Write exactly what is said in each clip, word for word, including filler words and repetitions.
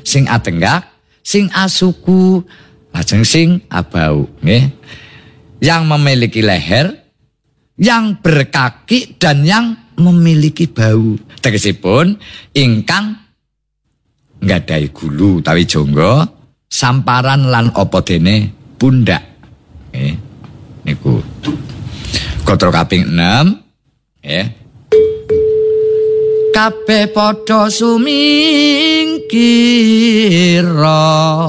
sing atenggak, sing asuku, lajeng sing abau, nggih. Yang memiliki leher, yang berkaki dan yang memiliki bau. Tegesipun ingkang nggadahi gulu utawi jangga, samparan lan apa dene pundak. Nggih. Niku. Gatra kaping enam, nggih. Kabeh padha sumingkira.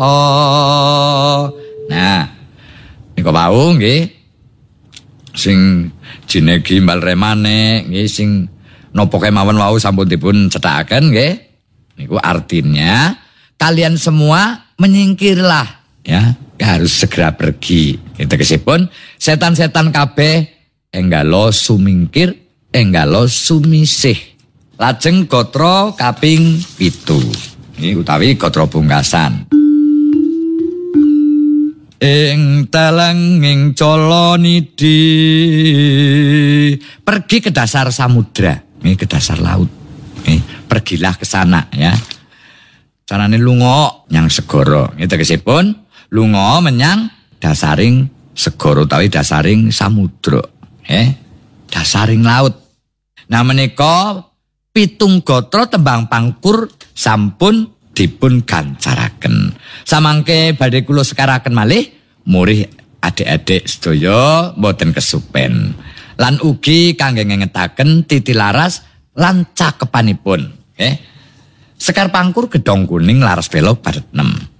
Nah, niku wau nggih. Sing jine gimbal remane nggih sing napa kemawon wau sampun dipun cethakaken nggih. Niku artinya kalian semua menyingkirlah ya, harus segera pergi. Tegesipun setan-setan kabeh enggalo sumingkir, enggalo sumisih. Lajeng gatra kaping pitu. Ini utawi gatra pungkasan. Ing telenging Colonidi, pergi ke dasar samudra, ini ke dasar laut. Ini pergilah ke sana ya. Carane lunga nyang segara. Ini tegesipun lunga menyang dasaring segara utawi dasaring samudra. Eh, dasaring laut. Nah menika pitung gatra tembang pangkur sampun dipun gancaraken. Samangke badhe kula sekaraken malih murih adik-adik sedaya mboten kesupen. Lan ugi kangge ngengetaken titilaras lan cakepanipun, nggih. Sekar pangkur gedhong kuning laras belok baret enam.